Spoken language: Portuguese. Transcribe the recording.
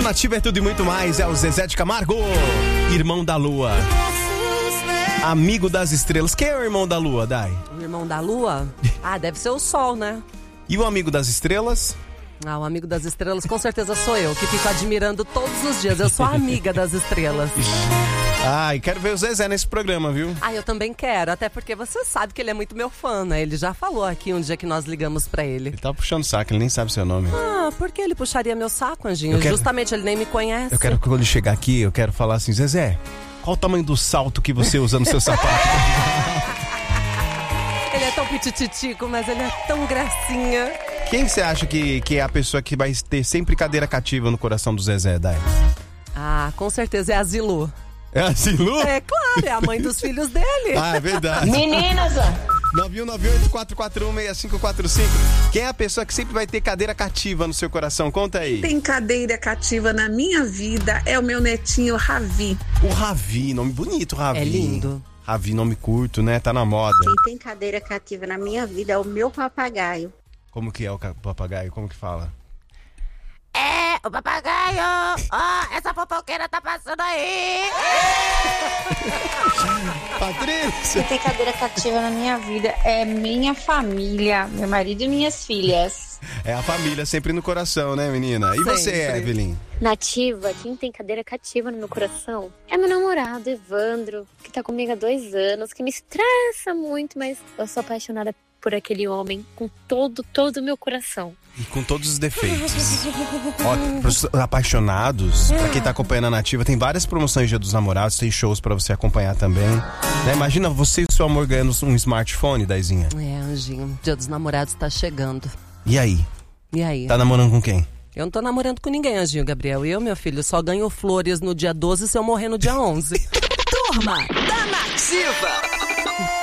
Nativa é tudo e muito mais. É o Zezé de Camargo, irmão da lua, amigo das estrelas. Quem é o irmão da lua, Dai? O irmão da lua? Deve ser o sol, né? E o amigo das estrelas? O amigo das estrelas com certeza sou eu, que fico admirando todos os dias. Eu sou a amiga das estrelas. E quero ver o Zezé nesse programa, viu? Eu também quero, até porque você sabe que ele é muito meu fã, né? Ele já falou aqui um dia que nós ligamos pra ele. Ele tá puxando saco, ele nem sabe seu nome. Por que ele puxaria meu saco, Anjinho? Justamente, ele nem me conhece. Eu quero que quando ele chegar aqui, eu quero falar assim, Zezé, qual o tamanho do salto que você usa no seu sapato? Ele é tão pitititico, mas ele é tão gracinha. Quem você acha que é a pessoa que vai ter sempre cadeira cativa no coração do Zezé, Dai? Com certeza é a Zilu. É a Zilu? É claro, é a mãe dos filhos dele. É verdade. Meninas, 9198-446-545. Quem é a pessoa que sempre vai ter cadeira cativa no seu coração? Conta aí. Quem tem cadeira cativa na minha vida é o meu netinho Ravi. O Ravi, nome bonito, Ravi. É lindo. Ravi, nome curto, né? Tá na moda. Quem tem cadeira cativa na minha vida é o meu papagaio. Como que é o papagaio? Como que fala? o papagaio, essa fofoqueira tá passando aí. Patrícia. Quem tem cadeira cativa na minha vida é minha família, meu marido e minhas filhas. É a família sempre no coração, né, menina? E você, Evelyn? Nativa, quem tem cadeira cativa no meu coração é meu namorado, Evandro, que tá comigo há 2 anos, que me estressa muito, mas eu sou apaixonada por aquele homem com todo o meu coração. E com todos os defeitos. Ó, pros apaixonados, pra quem tá acompanhando a Nativa, tem várias promoções Dia dos Namorados, tem shows pra você acompanhar também. Né? Imagina você e o seu amor ganhando um smartphone, Daizinha. Anjinho, Dia dos Namorados tá chegando. E aí? E aí? Tá namorando com quem? Eu não tô namorando com ninguém, Anjinho, Gabriel. Eu, meu filho, só ganho flores no dia 12 se eu morrer no dia 11. Turma da Nativa.